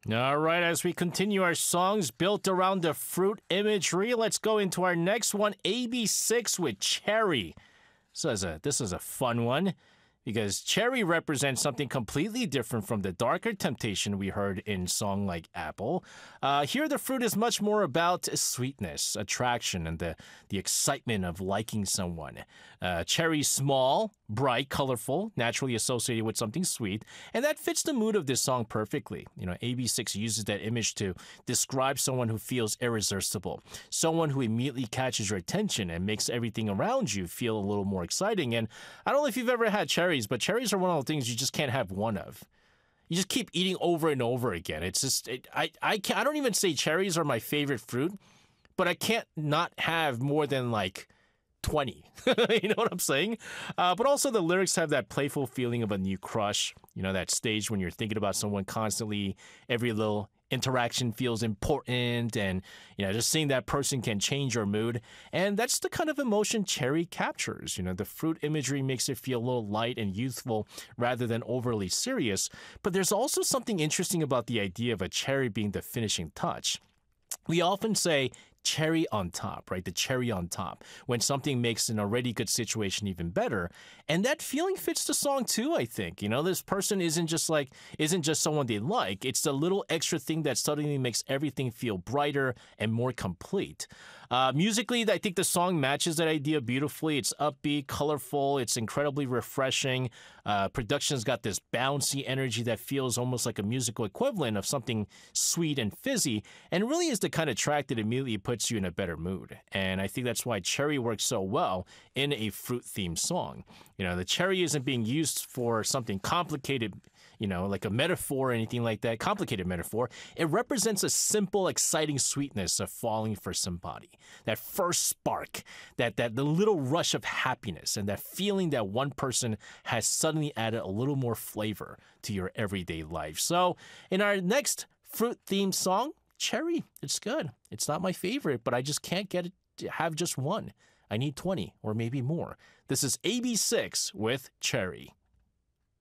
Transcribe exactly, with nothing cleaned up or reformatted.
All right, as we continue our songs built around the fruit imagery, let's go into our next one, A B six with Cherry. So as a, this is a fun one because cherry represents something completely different from the darker temptation we heard in song like Apple. Uh, here, the fruit is much more about sweetness, attraction, and the, the excitement of liking someone. Uh, cherry small, bright, colorful, naturally associated with something sweet, and that fits the mood of this song perfectly. You know, A B six uses that image to describe someone who feels irresistible, someone who immediately catches your attention and makes everything around you feel a little more exciting. And I don't know if you've ever had cherries, but cherries are one of the things you just can't have one of. You just keep eating over and over again. It's just, it, I, I, can't, I don't even say cherries are my favorite fruit, but I can't not have more than like twenty. You know what I'm saying? Uh, but also the lyrics have that playful feeling of a new crush. You know, that stage when you're thinking about someone constantly, every little interaction feels important, and you know, just seeing that person can change your mood. And that's the kind of emotion cherry captures. You know, the fruit imagery makes it feel a little light and youthful rather than overly serious. But there's also something interesting about the idea of a cherry being the finishing touch. We often say cherry on top, right? The cherry on top, when something makes an already good situation even better. And that feeling fits the song too, I think. You know, this person isn't just like, isn't just someone they like. It's the little extra thing that suddenly makes everything feel brighter and more complete. Uh, musically, I think the song matches that idea beautifully. It's upbeat, colorful, it's incredibly refreshing. Uh, production's got this bouncy energy that feels almost like a musical equivalent of something sweet and fizzy, and really is the kind of track that immediately puts you in a better mood. And I think that's why cherry works so well in a fruit-themed song. You know, the cherry isn't being used for something complicated, you know, like a metaphor or anything like that, complicated metaphor. It represents a simple, exciting sweetness of falling for somebody. That first spark, that, that the little rush of happiness, and that feeling that one person has suddenly added a little more flavor to your everyday life. So in our next fruit-themed song, cherry, it's good. It's not my favorite, but I just can't get it to have just one. I need twenty or maybe more. This is A B six with Cherry.